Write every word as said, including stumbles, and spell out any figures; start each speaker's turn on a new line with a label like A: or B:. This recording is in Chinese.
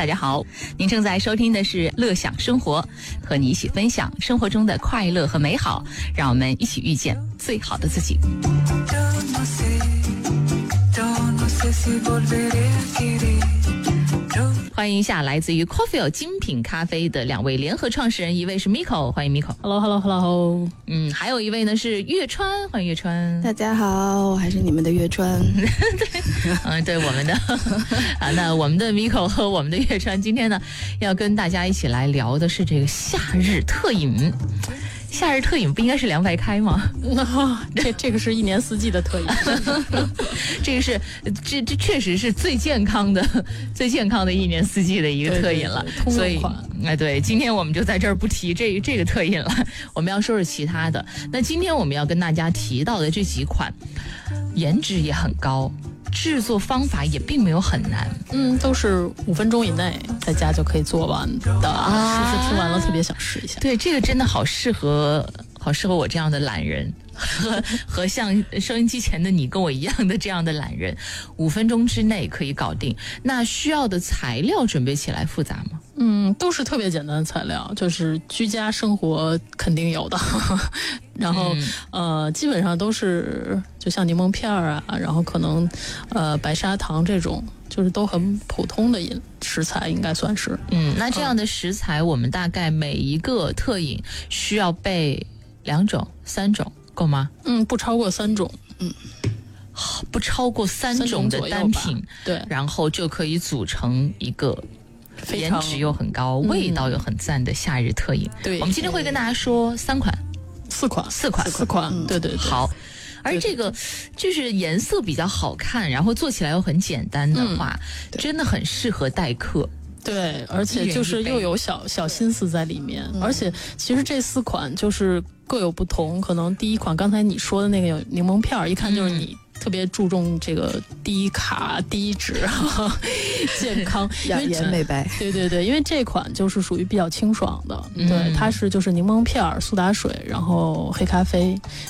A: 大家好，您正在收听的是乐享生活，和你一起分享生活中的快乐和美好，让我们一起遇见最好的自己。欢迎一下来自于 Coffee 精品咖啡的两位联合创始人，一位是 Miko， 欢迎 Miko。Hello
B: Hello Hello。
A: 嗯，还有一位呢是月川，欢迎月川。
C: 大家好，我还是你们的月川。
A: 对，嗯，对，我们的啊，那我们的 Miko 和我们的月川今天呢，要跟大家一起来聊的是这个夏日特饮。夏日特饮不应该是凉白开吗？
B: 啊、这这个是一年四季的特饮，
A: 这个是这这确实是最健康的、最健康的一年四季的一个特饮了。
B: 对对对，
A: 所以，哎，对，今天我们就在这儿不提这这个特饮了，我们要说说其他的。那今天我们要跟大家提到的这几款，颜值也很高。制作方法也并没有很难，
B: 嗯，都是五分钟以内在家就可以做完的。啊，是不是听完了特别想试一下？
A: 对，这个真的好适合，好适合我这样的懒人，和和像收音机前的你跟我一样的这样的懒人，五分钟之内可以搞定。那需要的材料准备起来复杂吗？
B: 嗯，都是特别简单的材料，就是居家生活肯定有的。然后、嗯、呃，基本上都是就像柠檬片啊，然后可能呃白砂糖这种，就是都很普通的饮食材，应该算是。
A: 嗯，那这样的食材，我们大概每一个特饮需要备两种、三种，够吗？
B: 嗯，不超过三种。嗯。
A: 不超过三种的单品，
B: 对，
A: 然后就可以组成一个颜值又很高、味道又很赞的夏日特饮。
B: 对，
A: 我们今天会跟大家说三款、
B: 四款、
A: 四款、
B: 四款，嗯、对对对。
A: 好，而这个就是颜色比较好看，然后做起来又很简单的话，嗯、真的很适合待客。
B: 对，而且就是又有小小心思在里面，嗯、而且其实这四款就是各有不同。可能第一款刚才你说的那个有柠檬片，一看就是你。特别注重这个低卡低脂健康
C: 养颜美白，
B: 对对对，因为这款就是属于比较清爽的，嗯、对，它是就是柠檬片、苏打水，然后黑咖啡，